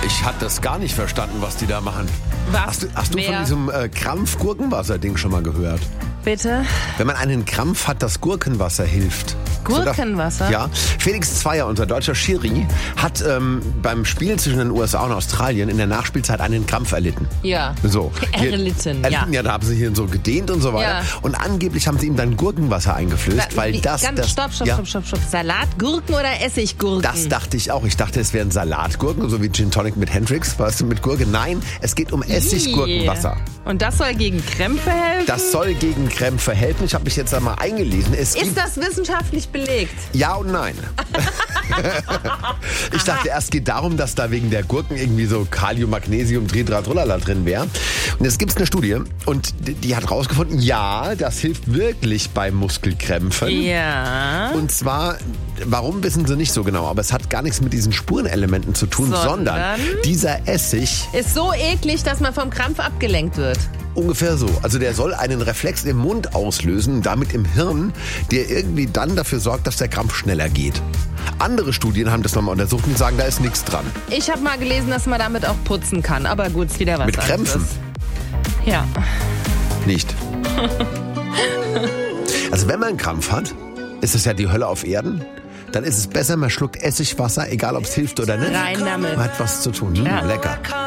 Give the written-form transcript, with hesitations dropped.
Ich hatte das gar nicht verstanden, was die da machen. Was? Hast du von diesem Krampf-Gurkenwasser-Ding schon mal gehört? Bitte? Wenn man einen Krampf hat, das Gurkenwasser hilft. Gurkenwasser? Ja. Felix Zweier, unser deutscher Schiri, hat beim Spiel zwischen den USA und Australien in der Nachspielzeit einen Krampf erlitten. Ja. So. Erlitten, ja. Ja, da haben sie hier so gedehnt und so weiter. Ja. Und angeblich haben sie ihm dann Gurkenwasser eingeflößt, weil das... Stopp. Salatgurken oder Essiggurken? Das dachte ich auch. Ich dachte, es wären Salatgurken, so wie Gin Tonic mit Hendrix, weißt du, mit Gurke. Nein, es geht um Essiggurkenwasser. Und das soll gegen Krämpfe helfen? Das soll gegen Krämpfe helfen. Ich habe mich jetzt einmal eingelesen. Ist das wissenschaftlich belegt? Ja und nein. Ich dachte erst, geht darum, dass da wegen der Gurken irgendwie so Kalium, Magnesium, Tridratrolala drin wäre. Und jetzt gibt es eine Studie und die hat rausgefunden, ja, das hilft wirklich bei Muskelkrämpfen. Ja. Und zwar, warum wissen sie nicht so genau, aber es hat gar nichts mit diesen Spurenelementen zu tun, sondern dieser Essig ist so eklig, dass man vom Krampf abgelenkt wird. Ungefähr so. Also der soll einen Reflex im Mund auslösen, damit im Hirn, der irgendwie dann dafür sorgt, dass der Krampf schneller geht. Andere Studien haben das nochmal untersucht und sagen, da ist nichts dran. Ich habe mal gelesen, dass man damit auch putzen kann, aber gut, ist wieder was Mit Krämpfen? anderes. Ja. Nicht. Also wenn man einen Krampf hat, ist es ja die Hölle auf Erden. Dann ist es besser, man schluckt Essigwasser, egal ob es hilft oder nicht. Rein damit. Hat was zu tun. Ja. Lecker.